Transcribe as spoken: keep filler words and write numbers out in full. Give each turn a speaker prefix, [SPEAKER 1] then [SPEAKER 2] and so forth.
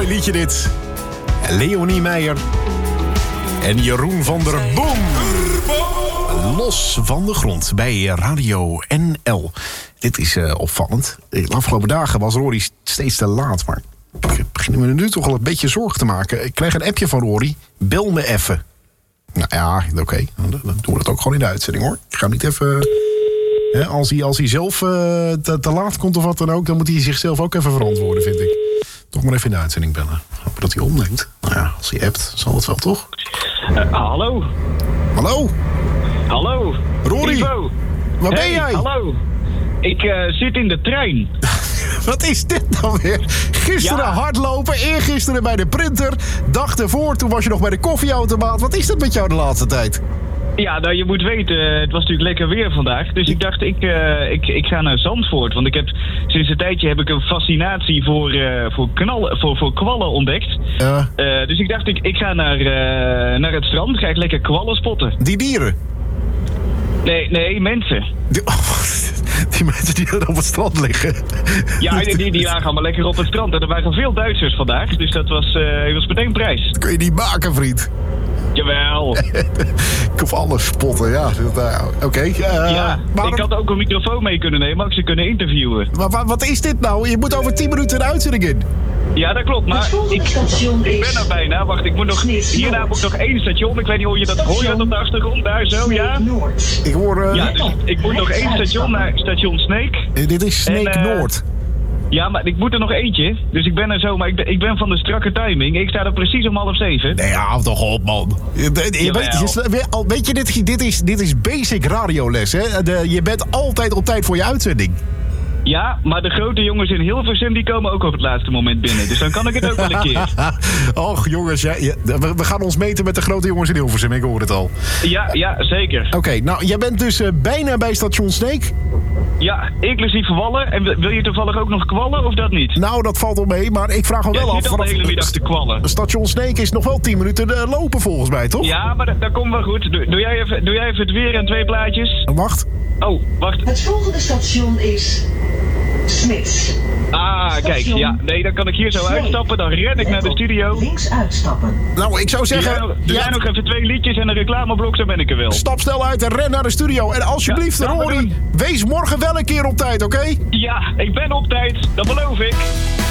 [SPEAKER 1] Mooi liedje dit. Leonie Meijer. En Jeroen van der Boom. Los van de grond bij Radio N L. Dit is uh, opvallend. De afgelopen dagen was Rory steeds te laat. Maar ik begin me nu toch al een beetje zorgen te maken. Ik krijg een appje van Rory. Bel me even. Nou ja, oké. Okay. Dan doen we dat ook gewoon in de uitzending, hoor. Ik ga hem niet even... Hè, als, hij, als hij zelf uh, te, te laat komt of wat dan ook... dan moet hij zichzelf ook even verantwoorden, vind ik. Toch maar even in de uitzending bellen. Hopen dat hij opneemt. Nou ja, als hij appt, zal het wel, toch?
[SPEAKER 2] Uh, hallo?
[SPEAKER 1] Hallo?
[SPEAKER 2] Hallo?
[SPEAKER 1] Rory?
[SPEAKER 2] Ivo?
[SPEAKER 1] Waar
[SPEAKER 2] hey,
[SPEAKER 1] ben jij?
[SPEAKER 2] Hallo? Ik uh, zit in de trein.
[SPEAKER 1] Wat is dit nou weer? Gisteren
[SPEAKER 2] ja.
[SPEAKER 1] hardlopen, eergisteren bij de printer. Dag ervoor, toen was je nog bij de koffieautomaat. Wat is dat met jou de laatste tijd?
[SPEAKER 2] Ja, nou je moet weten, het was natuurlijk lekker weer vandaag. Dus ik dacht, ik, uh, ik, ik ga naar Zandvoort. Want ik heb, sinds een tijdje heb ik een fascinatie voor, uh, voor, knallen, voor, voor kwallen ontdekt.
[SPEAKER 1] Uh,
[SPEAKER 2] uh, dus ik dacht, ik, ik ga naar, uh, naar het strand. Ga ik lekker kwallen spotten.
[SPEAKER 1] Die dieren?
[SPEAKER 2] Nee, nee, mensen.
[SPEAKER 1] Die, oh, die mensen die er op het strand liggen.
[SPEAKER 2] Ja, die, die lagen allemaal lekker op het strand. En er waren veel Duitsers vandaag. Dus dat was, uh, was meteen prijs.
[SPEAKER 1] Dat kun je niet maken, vriend.
[SPEAKER 2] Jawel.
[SPEAKER 1] Ik hoef alles spotten, ja. Uh, Oké. Okay. Uh,
[SPEAKER 2] ja, maar ik had ook een microfoon mee kunnen nemen, ook ze kunnen interviewen.
[SPEAKER 1] Maar, maar wat is dit nou? Je moet over tien minuten een uitzending in.
[SPEAKER 2] Ja, dat klopt, maar ik, ik ben er bijna. Wacht, ik moet nog, hierna moet ik nog één station. Ik weet niet hoe je dat hoort. Hoor je dat op de achtergrond? Daar zo, ja?
[SPEAKER 1] Ik hoor... Uh,
[SPEAKER 2] ja, dus ik moet nog één station naar station Sneek.
[SPEAKER 1] Uh, dit is Sneek en, uh, Noord.
[SPEAKER 2] Ja, maar ik moet er nog eentje. Dus ik ben er zo, maar ik ben, ik ben van de strakke timing. Ik sta er precies om half zeven.
[SPEAKER 1] Nee, hou toch op, man. Je, je weet, je, weet je, dit, dit, is, dit is basic radioles, hè? De, je bent altijd op tijd voor je uitzending.
[SPEAKER 2] Ja, maar de grote jongens in Hilversum die komen ook op het laatste moment binnen. Dus dan kan ik het ook wel een keer.
[SPEAKER 1] Och, jongens, ja, ja, we gaan ons meten met de grote jongens in Hilversum. Ik hoor het al.
[SPEAKER 2] Ja, ja, zeker.
[SPEAKER 1] Oké, okay, nou, jij bent dus uh, bijna bij station Sneek.
[SPEAKER 2] Ja, inclusief wallen. En wil je toevallig ook nog kwallen of dat niet?
[SPEAKER 1] Nou, dat valt wel mee, maar ik vraag me wel
[SPEAKER 2] af...
[SPEAKER 1] Je
[SPEAKER 2] zit al de hele middag te kwallen.
[SPEAKER 1] Station Sneek is nog wel tien minuten uh, lopen volgens mij, toch?
[SPEAKER 2] Ja, maar dat, dat komt wel goed. Doe, doe, jij even, doe jij even het weer en twee plaatjes?
[SPEAKER 1] Wacht.
[SPEAKER 2] Oh, wacht.
[SPEAKER 3] Het volgende station is... Smits.
[SPEAKER 2] Ah, station kijk, ja. Nee, dan kan ik hier zo Sneek. Uitstappen. Dan ren ik naar de studio.
[SPEAKER 3] Links uitstappen.
[SPEAKER 1] Nou, ik zou zeggen...
[SPEAKER 2] Er zijn ja. nog even twee liedjes en een reclameblok, dan ben ik er wel.
[SPEAKER 1] Stap snel uit en ren naar de studio. En alsjeblieft, ja, Rory, wees morgen wel een keer op tijd, oké? Okay?
[SPEAKER 2] Ja, ik ben op tijd. Dat beloof ik.